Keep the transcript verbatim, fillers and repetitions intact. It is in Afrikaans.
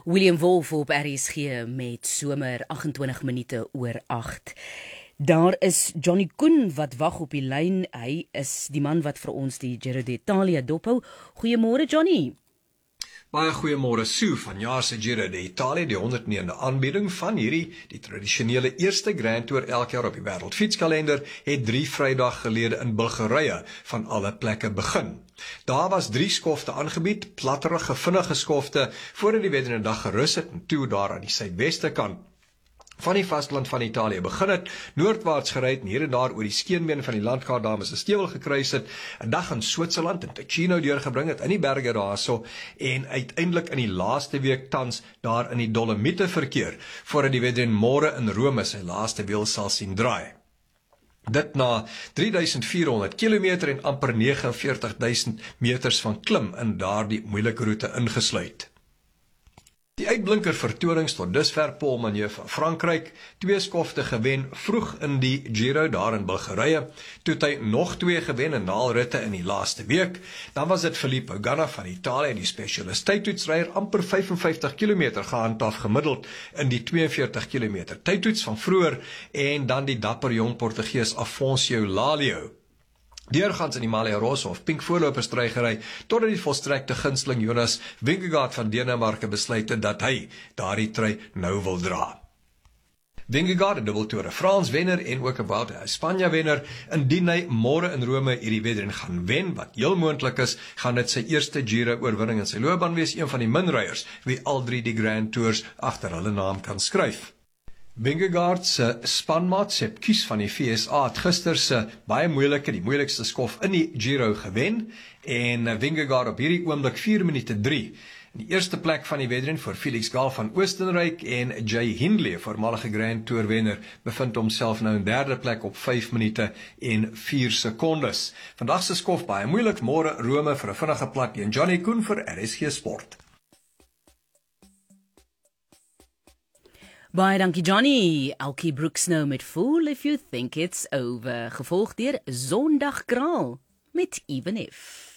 William Wolf op R S G met somer agt en twintig minute oor agt. Daar is Johnny Koen wat wag op die lyn. Hy is die man wat vir ons die Giro d'Italia dophou. Goeiemôre Johnny. Baie goeiemôre Sue. Vanjaar se Giro d'Italia, die honderd negende aanbieding van hierdie die tradisionele eerste Grand Tour elke jaar op die wêreldfietskalender het drie Vrydag gelede in Bulgarië van alle plekke begin. Daar was drie skofte aangebied, platterige, vinnige skofte voordat die wedrenne dag gerus het en toe daar aan die suidweste kant van die vasteland van Italië begin het, noordwaarts gery en hier en daar oor die skeenbeen van die landkaart dames 'n stewel gekruis het, 'n dag in Switserland en Ticino deurgebring het in die berge daarso en uiteindelik in die laaste week tans daar in die Dolomiete verkeer voordat die wedren môre in Rome sy laaste wiel sal sien draai. Dit na drie duisend vier honderd kilometer en amper vyf nege veertig duisend meters van klim in daardie moeilike roete ingesluit. Die uitblinker vertonings tot dusver Paul Magneu van Frankryk, twee skofte gewen vroeg in die Giro daar in Bulgarië, toe hy nog twee gewen in naalritte in die laaste week. Dan was dit Filippo Ganna van Italië, die specialist tydtoetsryer, amper vyf en vyftig kilometer gehandhaaf gemiddeld in die twee en veertig kilometer tydtoets van vroeër, en dan die dapper jong Portugees Afonso Lalio. Deurgaans in die Malia Rosa of Pink voorloperstrui gery, totdat die volstrekte gunsteling Jonas Vingegaard van Denemarke besluit het dat hy daardie trui nou wil dra. Vingegaard, 'n dubbel Tour de France wenner en ook 'n Vuelta a España wenner, indien hy môre in Rome hierdie wedren gaan wen, wat heel moontlik is, gaan dit sy eerste Giro oorwinning in sy loopbaan wees, een van die minryers wie al drie die Grand Tours agter hulle naam kan skryf. Vingegaard se spanmaat Sepp Kuss van die V S A het gister se baie moeilike, die moeilikste skof in die Giro gewen, en Vingegaard op hierdie oomblik vier minute drie. In die eerste plek van die wedren voor Felix Gall van Oostenryk en Jay Hindley, voormalige Grand Tour wenner, bevind homself nou in derde plek op vyf minute en vier sekondes. Vandag se skof baie moeilik, môre Rome vir 'n vinnige plat teen Johnny Koen vir R S G Sport. Baie dankie Johnny. Elkie Brooks nou met Fool If You Think It's Over, gevolg deur Sondagkraal met Even If.